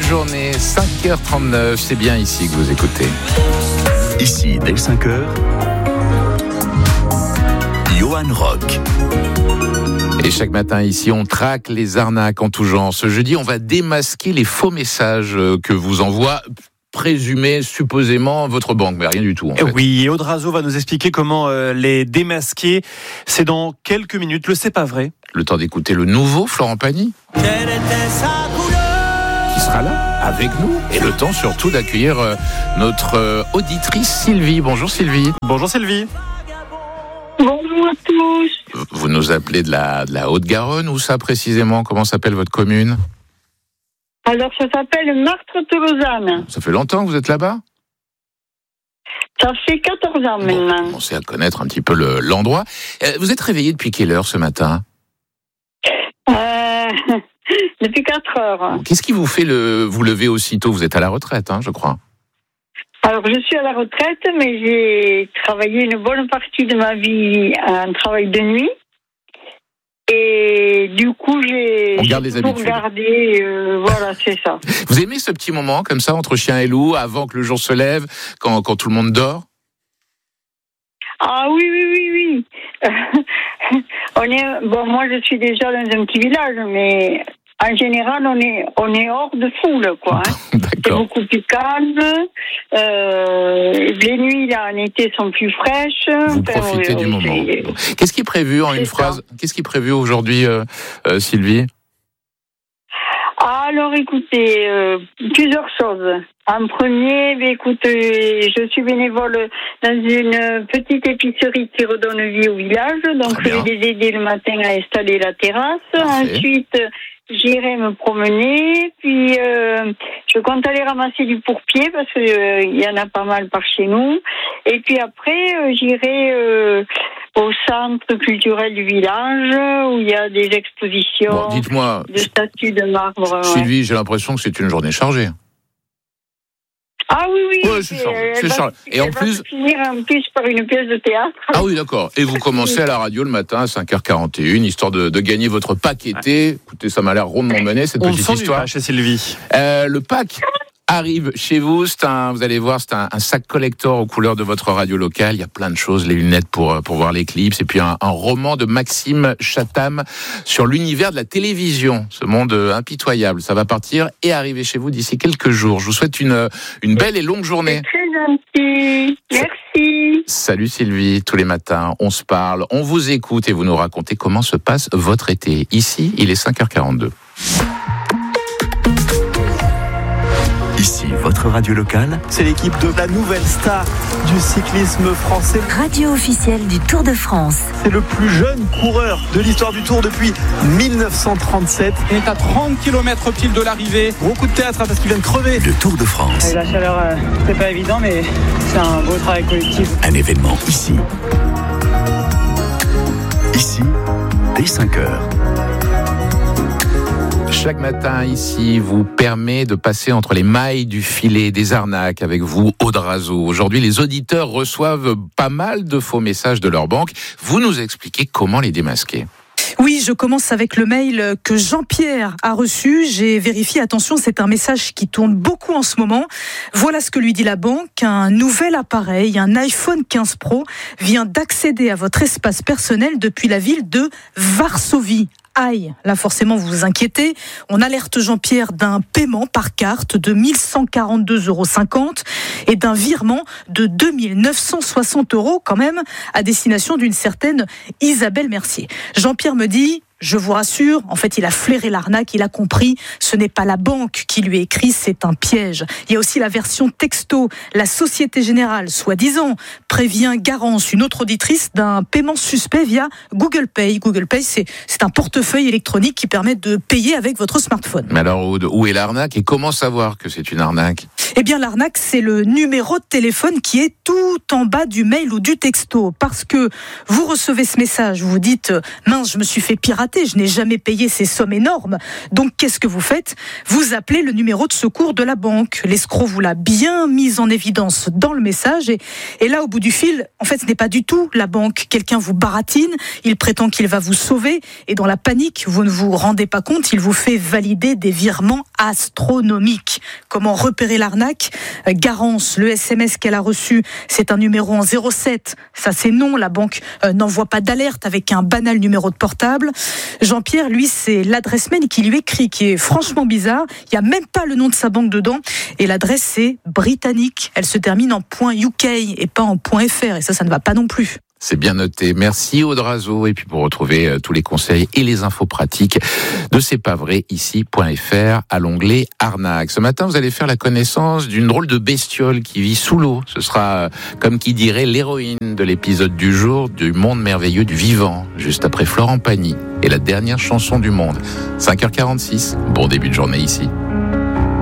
journée, 5h39, c'est bien ici que vous écoutez. Ici, dès 5h, Johan Rock. Et chaque matin ici, on traque les arnaques en tout genre. Ce jeudi, on va démasquer les faux messages que vous envoie présumé, supposément, votre banque, mais rien du tout. En fait. Oui, et Audrazo va nous expliquer comment les démasquer. C'est dans quelques minutes, le C'est pas vrai. Le temps d'écouter le nouveau Florent Pagny, qui sera là avec nous. Et le temps surtout d'accueillir notre auditrice Sylvie. Bonjour Sylvie. Bonjour Sylvie. Bonjour à tous. Vous nous appelez de la Haute-Garonne, où ça précisément? Comment s'appelle votre commune? Alors, ça s'appelle Martre-Tolosane. Ça fait longtemps que vous êtes là-bas? Ça fait 14 ans maintenant. On sait à connaître un petit peu l'endroit. Vous êtes réveillé depuis quelle heure ce matin? Depuis 4 heures. Qu'est-ce qui vous fait vous lever aussitôt? Vous êtes à la retraite, je crois. Alors, je suis à la retraite, mais j'ai travaillé une bonne partie de ma vie à un travail de nuit. Et du coup, j'ai toujours regardé, voilà, c'est ça. Vous aimez ce petit moment comme ça entre chien et loup, avant que le jour se lève, quand tout le monde dort? Ah oui. Moi, je suis déjà dans un petit village, mais en général, on est hors de foule, quoi. C'est beaucoup plus calme. Les nuits, là, en été, sont plus fraîches. Vous profitez du moment. Qu'est-ce qui est prévu en une phrase? Qu'est-ce qui est prévu aujourd'hui, Sylvie? Alors, écoutez, plusieurs choses. En premier, je suis bénévole dans une petite épicerie qui redonne vie au village. Donc, je vais les aider le matin à installer la terrasse. Parfait. Ensuite, j'irai me promener, puis je compte aller ramasser du pourpier parce que il y en a pas mal par chez nous. Et puis après, j'irai au centre culturel du village où il y a des expositions de statues de marbre. Sylvie, j'ai l'impression que c'est une journée chargée. Ah oui. Ouais, c'est chargé. Et en plus, finir en plus par une pièce de théâtre. Ah oui, d'accord. Et vous commencez à la radio le matin à 5h41, histoire de gagner votre pack été. Écoutez, ça m'a l'air rondement mené, cette petite histoire. Chez Sylvie. Le pack arrive chez vous. Vous allez voir, c'est un sac collector aux couleurs de votre radio locale. Il y a plein de choses, les lunettes pour voir l'éclipse, et puis un roman de Maxime Chatham sur l'univers de la télévision, ce monde impitoyable. Ça va partir et arriver chez vous d'ici quelques jours. Je vous souhaite une belle et longue journée. C'est très gentil. Merci. Salut Sylvie, tous les matins, on se parle, on vous écoute et vous nous racontez comment se passe votre été. Ici, il est 5h42. Ici, votre radio locale. C'est l'équipe de la nouvelle star du cyclisme français. Radio officielle du Tour de France. C'est le plus jeune coureur de l'histoire du Tour depuis 1937. Il est à 30 km pile de l'arrivée. Gros coup de théâtre parce qu'il vient de crever. Le Tour de France. La chaleur, c'est pas évident, mais c'est un beau travail collectif. Un événement ici. Ici, dès 5h. Chaque matin ici vous permet de passer entre les mailles du filet des arnaques avec vous, Audrazo. Aujourd'hui, les auditeurs reçoivent pas mal de faux messages de leur banque. Vous nous expliquez comment les démasquer. Oui, je commence avec le mail que Jean-Pierre a reçu. J'ai vérifié, attention, c'est un message qui tourne beaucoup en ce moment. Voilà ce que lui dit la banque. Un nouvel appareil, un iPhone 15 Pro, vient d'accéder à votre espace personnel depuis la ville de Varsovie. Aïe, là forcément vous vous inquiétez. On alerte Jean-Pierre d'un paiement par carte de 1 142,50 € et d'un virement de 2 960 € quand même à destination d'une certaine Isabelle Mercier. Jean-Pierre me dit... Je vous rassure, en fait, il a flairé l'arnaque, il a compris, ce n'est pas la banque qui lui écrit, c'est un piège. Il y a aussi la version texto, la Société Générale, soi-disant, prévient Garance, une autre auditrice, d'un paiement suspect via Google Pay. Google Pay, c'est un portefeuille électronique qui permet de payer avec votre smartphone. Mais alors, où est l'arnaque et comment savoir que c'est une arnaque ? Eh bien, l'arnaque, c'est le numéro de téléphone qui est tout en bas du mail ou du texto. Parce que vous recevez ce message, vous vous dites « Mince, je me suis fait pirater, je n'ai jamais payé ces sommes énormes. » Donc, qu'est-ce que vous faites ? Vous appelez le numéro de secours de la banque. L'escroc vous l'a bien mis en évidence dans le message. Et là, au bout du fil, en fait, ce n'est pas du tout la banque. Quelqu'un vous baratine, il prétend qu'il va vous sauver. Et dans la panique, vous ne vous rendez pas compte, il vous fait valider des virements astronomiques. Comment repérer l'arnaque ? Garance, le SMS qu'elle a reçu, c'est un numéro en 07. Ça, c'est non, la banque n'envoie pas d'alerte avec un banal numéro de portable. Jean-Pierre, lui, c'est l'adresse mail qui lui écrit, qui est franchement bizarre. Il n'y a même pas le nom de sa banque dedans. Et l'adresse, c'est britannique. Elle se termine en .uk et pas en .fr. Et ça ne va pas non plus. C'est bien noté. Merci Aude Razeau. Et puis pour retrouver tous les conseils et les infos pratiques de C'est pas vrai ici.fr à l'onglet Arnaque. Ce matin, vous allez faire la connaissance d'une drôle de bestiole qui vit sous l'eau. Ce sera, comme qui dirait, l'héroïne de l'épisode du jour du monde merveilleux du vivant, juste après Florent Pagny et la dernière chanson du monde. 5h46. Bon début de journée ici.